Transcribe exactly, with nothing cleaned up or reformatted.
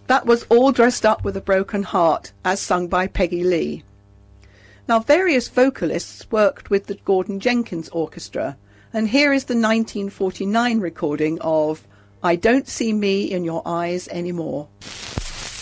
That was All Dressed Up with a Broken Heart, as sung by Peggy Lee. Now, various vocalists worked with the Gordon Jenkins Orchestra, and here is the nineteen forty-nine recording of I Don't See Me in Your Eyes Anymore.